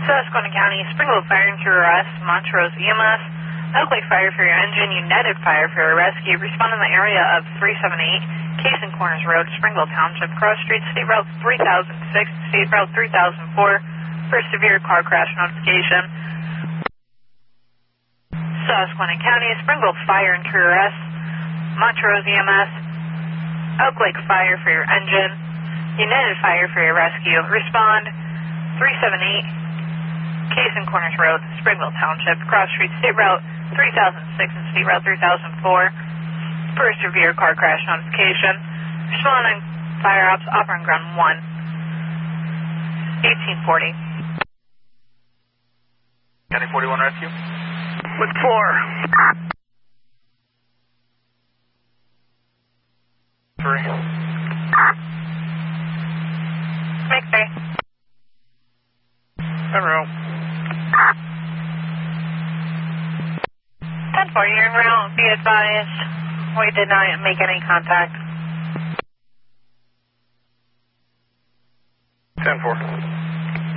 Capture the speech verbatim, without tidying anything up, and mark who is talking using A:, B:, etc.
A: Susquehanna County, Springville Fire and Crew Arrest, Montrose E M S, Oakley Fire for your engine, United Fire for your rescue. Respond in the area of three seven eight, Case and Corners Road, Springville Township, Cross Street, State Route three thousand six, State Route three thousand four, for severe car crash notification. Susquehanna County, Springville Fire and Crew Arrest, Montrose E M S, Oak Lake Fire for your engine, United Fire for your rescue. Respond three seven eight, Case and Corners Road, Springville Township, Cross Street, State Route three thousand six and State Route three thousand four for a severe car crash notification. Responding Fire Ops, Operating Ground one, eighteen forty.
B: County forty-one Rescue?
C: With four.
B: Three.
A: Make three.
C: Hello.
A: ten four, you're en route. Be advised, we did not make any contact.
C: ten four.